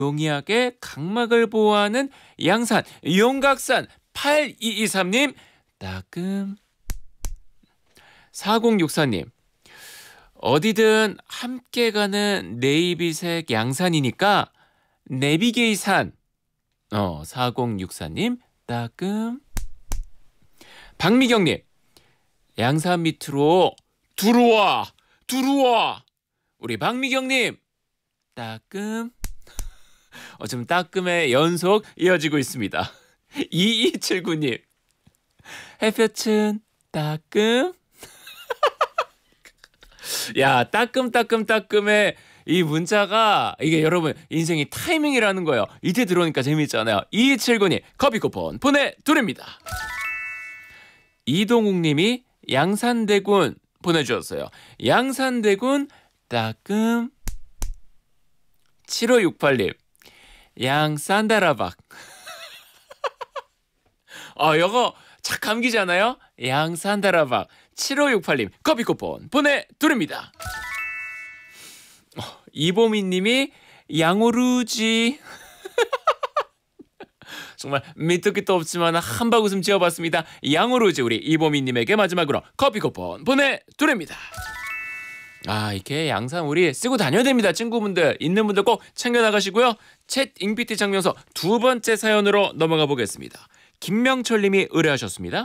용이하게 각막을 보호하는 양산 용각산 8223님 따끔. 4064님 어디든 함께 가는 네이비색 양산이니까 내비게이산. 4064님 따끔. 박미경님 양산 밑으로 들어와 우리 박미경님 따끔. 지금 따끔의 연속 이어지고 있습니다. 2279님 햇볕은 따끔. 야, 따끔의 이 문자가 이게 여러분 인생이 타이밍이라는 거예요. 이때 들어오니까 재미있잖아요. 2279님 커피 쿠폰 보내드립니다. 이동욱님이 양산대군 보내주셨어요. 양산대군 따끔. 7568님 양산다라박. 이거 착 감기잖아요. 양산다라박. 7568님 커피 쿠폰 보내드립니다. 이보미님이 양오루지. 정말 밑도 끝도 없지만 한박 웃음 지어봤습니다. 양오루지 우리 이보미님에게 마지막으로 커피 쿠폰 보내드립니다. 이렇게 양산 우리 쓰고 다녀야 됩니다. 친구분들 있는 분들 꼭 챙겨나가시고요. 챗 잉피티 장면서 두 번째 사연으로 넘어가 보겠습니다. 김명철 님이 의뢰하셨습니다.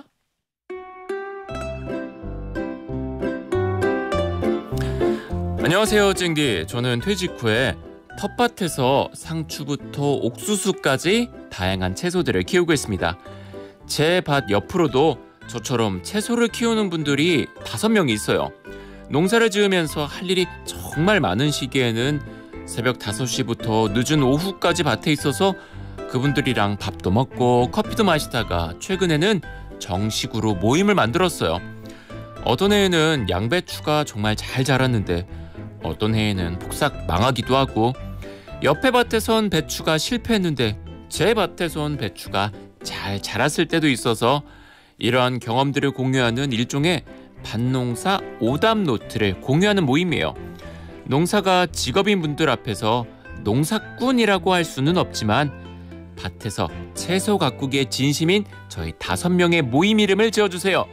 안녕하세요 찡디. 저는 퇴직 후에 텃밭에서 상추부터 옥수수까지 다양한 채소들을 키우고 있습니다. 제 밭 옆으로도 저처럼 채소를 키우는 분들이 5명이 있어요. 농사를 지으면서 할 일이 정말 많은 시기에는 새벽 5시부터 늦은 오후까지 밭에 있어서 그분들이랑 밥도 먹고 커피도 마시다가 최근에는 정식으로 모임을 만들었어요. 어떤 해에는 양배추가 정말 잘 자랐는데 어떤 해에는 폭삭 망하기도 하고 옆에 밭에선 배추가 실패했는데 제 밭에선 배추가 잘 자랐을 때도 있어서 이러한 경험들을 공유하는 일종의 밭농사 오답 노트를 공유하는 모임이에요. 농사가 직업인 분들 앞에서 농사꾼이라고 할 수는 없지만 밭에서 채소 가꾸기에 진심인 저희 5명의 모임 이름을 지어주세요.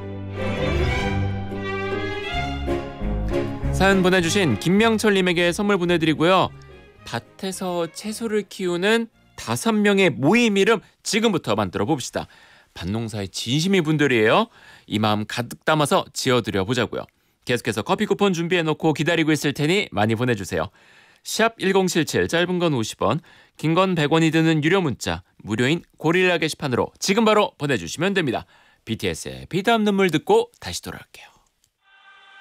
사연 보내주신 김명철님에게 선물 보내드리고요. 밭에서 채소를 키우는 5명의 모임 이름 지금부터 만들어 봅시다. 밭농사에 진심인 분들이에요. 이 마음 가득 담아서 지어드려 보자고요. 계속해서 커피 쿠폰 준비해놓고 기다리고 있을 테니 많이 보내주세요. 샵 1077 짧은 건 50원, 긴 건 100원이 드는 유료 문자 무료인 고릴라 게시판으로 지금 바로 보내주시면 됩니다. BTS의 비담 눈물 듣고 다시 돌아올게요.